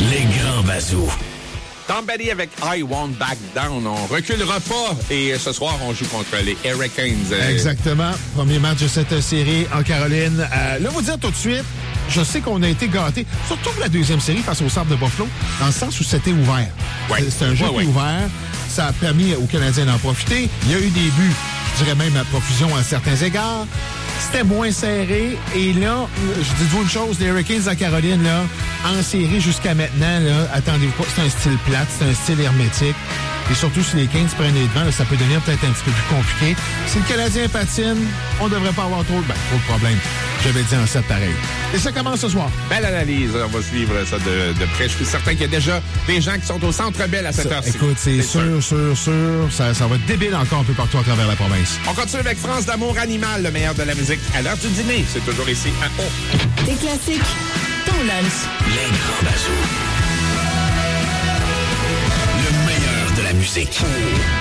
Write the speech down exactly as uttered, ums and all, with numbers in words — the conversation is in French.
Les grands bazous. Tom Petty avec I Won't Back Down. On reculera pas. Et ce soir, on joue contre les Hurricanes. Exactement. Premier match de cette série en Caroline. Euh, là, vous dire tout de suite, je sais qu'on a été gâtés, surtout pour la deuxième série face au Sabre de Buffalo, dans le sens où c'était ouvert. Ouais. C'est un jeu ouais, qui est ouais. ouvert. Ça a permis aux Canadiens d'en profiter. Il y a eu des buts, je dirais même à profusion à certains égards. C'était moins serré. Et là, je dis-vous une chose, les Hurricanes en Caroline, là, en série jusqu'à maintenant, là, attendez-vous pas, c'est un style plate, c'est un style hermétique. Et surtout, si les Kings prennent les devants, là, ça peut devenir peut-être un petit peu plus compliqué. Si le Canadien patine, on devrait pas avoir trop, ben, trop de problèmes. Je vais dire en sept pareil. Et ça commence ce soir. Belle analyse. On va suivre ça de, de près. Je suis certain qu'il y a déjà des gens qui sont au Centre Bell à cette heure-ci. Écoute, c'est sûr, sûr, sûr. Ça, ça va être débile encore un peu partout à travers la province. On continue avec France d'amour animal, le meilleur de la musique à l'heure du dîner. C'est toujours ici à O. Des classiques, ton lunch. Les grands bazous. Le meilleur de la musique.